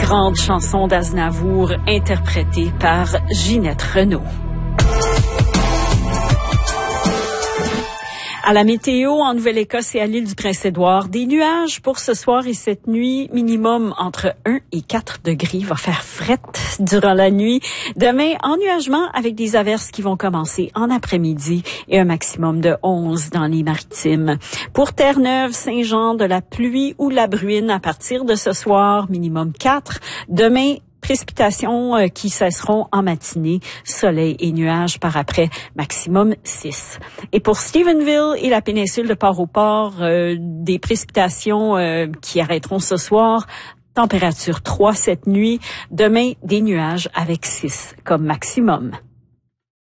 grande chanson d'Aznavour interprétée par Ginette Renault. À la météo, en Nouvelle-Écosse et à l'île du Prince-Édouard, des nuages pour ce soir et cette nuit, minimum entre 1 et 4 degrés. Il va faire frette durant la nuit. Demain, ennuagement avec des averses qui vont commencer en après-midi et un maximum de 11 dans les maritimes. Pour Terre-Neuve, Saint-Jean, de la pluie ou la bruine à partir de ce soir, minimum 4. Demain, précipitations qui cesseront en matinée, soleil et nuages par après, maximum 6. Et pour Stephenville et la péninsule de Port-au-Port, des précipitations qui arrêteront ce soir, température 3 cette nuit, demain des nuages avec 6 comme maximum.